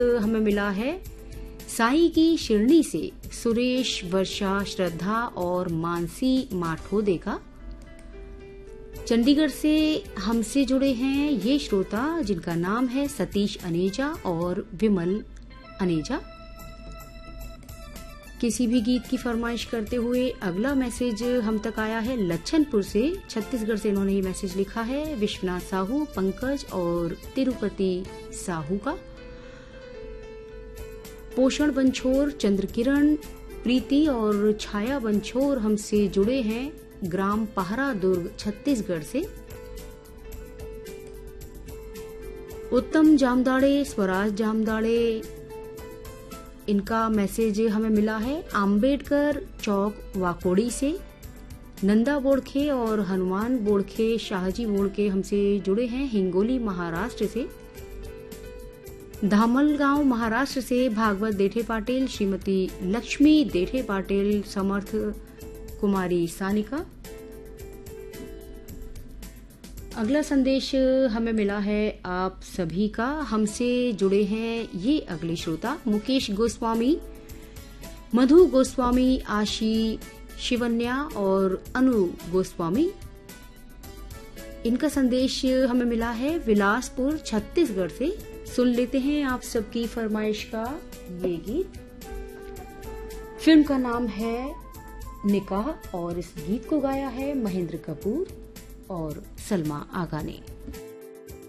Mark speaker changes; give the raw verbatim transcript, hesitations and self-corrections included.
Speaker 1: हमें मिला है साई की शिरनी से सुरेश, वर्षा, श्रद्धा और मानसी माठोदे का। चंडीगढ़ से हमसे जुड़े हैं ये श्रोता जिनका नाम है सतीश अनेजा और विमल अनेजा। किसी भी गीत की फरमाइश करते हुए अगला मैसेज हम तक आया है लच्छनपुर से, छत्तीसगढ़ से इन्होंने ये मैसेज लिखा है विश्वनाथ साहू, पंकज और तिरुपति साहू का। पोषण बंछोर, चंद्रकिरण, प्रीति और छाया बंछोर हमसे जुड़े हैं ग्राम पहरा दुर्ग छत्तीसगढ़ से। उत्तम जामदाड़े, स्वराज जामदाड़े, इनका मैसेज हमें मिला है आम्बेडकर चौक वाकोड़ी से। नंदा बोड़खे और हनुमान बोड़खे, शाहजी बोड़खे हमसे जुड़े हैं हिंगोली महाराष्ट्र से। धामलगांव महाराष्ट्र से भागवत देठे पाटिल, श्रीमती लक्ष्मी देठे पाटिल, समर्थ कुमारी सानिका। अगला संदेश हमें मिला है आप सभी का। हमसे जुड़े हैं ये अगले श्रोता मुकेश गोस्वामी, मधु गोस्वामी, आशी, शिवन्या और अनु गोस्वामी। इनका संदेश हमें मिला है बिलासपुर छत्तीसगढ़ से। सुन लेते हैं आप सबकी फरमाइश का ये गीत। फिल्म का नाम है निकाह और इस गीत को गाया है महेंद्र कपूर और सलमा आगा ने।